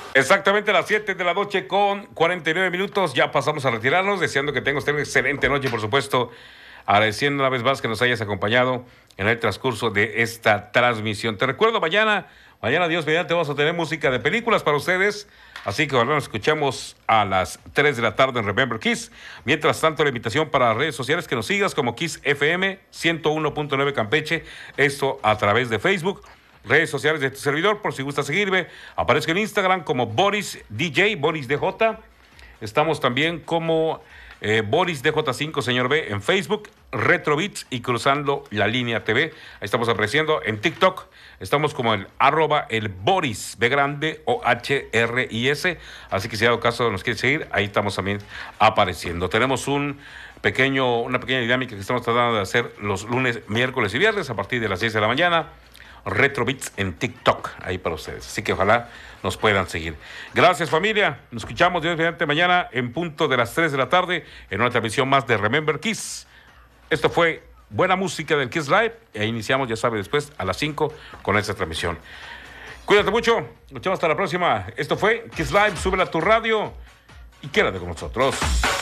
Exactamente a las 7 de la noche con 49 minutos. Ya pasamos a retirarnos, deseando que tengas una excelente noche, por supuesto. Agradeciendo una vez más que nos hayas acompañado en el transcurso de esta transmisión. Te recuerdo, mañana Dios mediante, vamos a tener música de películas para ustedes. Así que ahora nos escuchamos a las 3 de la tarde en Remember Kiss. Mientras tanto, la invitación para las redes sociales que nos sigas como Kiss FM 101.9 Campeche. Esto a través de Facebook. Redes sociales de tu servidor, por si gusta seguirme. Aparezco en Instagram como Boris DJ, Boris DJ. Estamos también como Boris DJ5, señor B, en Facebook, Retrobits y Cruzando la Línea TV. Ahí estamos apareciendo en TikTok. Estamos como el Boris, B grande, OHRIS. Así que si dado caso nos quiere seguir, ahí estamos también apareciendo. Tenemos una pequeña dinámica que estamos tratando de hacer los lunes, miércoles y viernes a partir de las 6 de la mañana. Retrobits en TikTok, ahí para ustedes. Así que ojalá nos puedan seguir. Gracias, familia. Nos escuchamos Dios mediante mañana en punto de las 3 de la tarde en una transmisión más de Remember Kiss. Esto fue buena música del Kiss Live e iniciamos, ya sabe, después a las 5 con esta transmisión. Cuídate mucho. Nos vemos hasta la próxima. Esto fue Kiss Live. Súbela a tu radio y quédate con nosotros.